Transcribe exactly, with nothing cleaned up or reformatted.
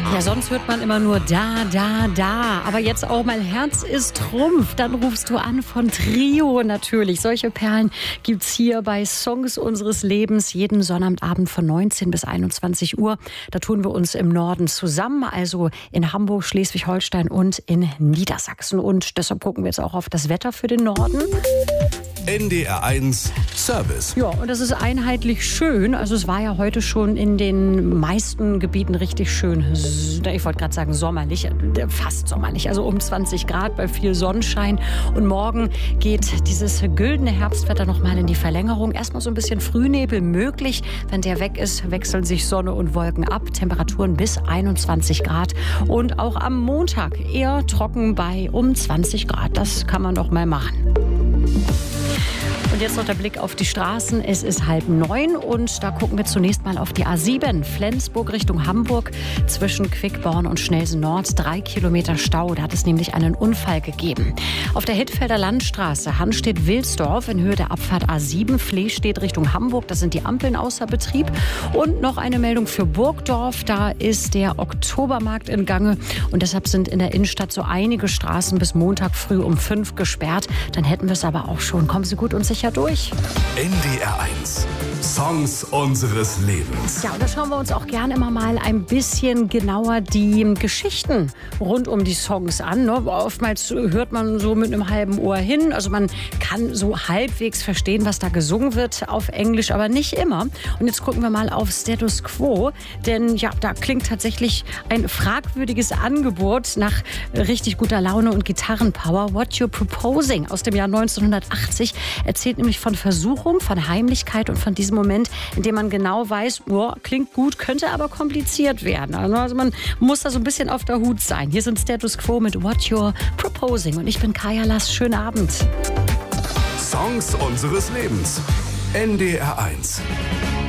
Ja, sonst hört man immer nur da, da, da. Aber jetzt auch mal Herz ist Trumpf. Dann rufst du an von Trio natürlich. Solche Perlen gibt's hier bei Songs unseres Lebens jeden Sonnabendabend von neunzehn bis einundzwanzig Uhr. Da tun wir uns im Norden zusammen, also in Hamburg, Schleswig-Holstein und in Niedersachsen. Und deshalb gucken wir jetzt auch auf das Wetter für den Norden. N D R eins Service. Ja, und das ist einheitlich schön. Also es war ja heute schon in den meisten Gebieten richtig schön. Ich wollte gerade sagen sommerlich, fast sommerlich. Also um zwanzig Grad bei viel Sonnenschein. Und morgen geht dieses güldene Herbstwetter noch mal in die Verlängerung. Erstmal so ein bisschen Frühnebel möglich. Wenn der weg ist, wechseln sich Sonne und Wolken ab. Temperaturen bis einundzwanzig Grad. Und auch am Montag eher trocken bei um zwanzig Grad. Das kann man noch mal machen. Und jetzt noch der Blick auf die Straßen. Es ist halb neun und da gucken wir zunächst mal auf die A sieben. Flensburg Richtung Hamburg zwischen Quickborn und Schnelsen Nord. Drei Kilometer Stau. Da hat es nämlich einen Unfall gegeben. Auf der Hittfelder Landstraße Hanstedt-Wilsdorf in Höhe der Abfahrt A sieben. Flehstedt Richtung Hamburg. Da sind die Ampeln außer Betrieb. Und noch eine Meldung für Burgdorf. Da ist der Oktobermarkt in Gange. Und deshalb sind in der Innenstadt so einige Straßen bis Montag früh um fünf gesperrt. Dann hätten wir es aber auch schon. Kommen Sie gut und sicher durch. N D R eins. Songs unseres Lebens. Ja, und da schauen wir uns auch gerne immer mal ein bisschen genauer die Geschichten rund um die Songs an. Ne? Oftmals hört man so mit einem halben Ohr hin. Also man kann so halbwegs verstehen, was da gesungen wird auf Englisch, aber nicht immer. Und jetzt gucken wir mal auf Status Quo. Denn ja, da klingt tatsächlich ein fragwürdiges Angebot nach richtig guter Laune und Gitarrenpower. What You're Proposing aus dem Jahr neunzehnhundertachtzig erzählt nämlich von Versuchung, von Heimlichkeit und von diesem Moment, in dem man genau weiß, oh, klingt gut, könnte aber kompliziert werden. Also man muss da so ein bisschen auf der Hut sein. Hier sind Status Quo mit What You're Proposing. Und ich bin Kaya Lass. Schönen Abend. Songs unseres Lebens. N D R eins.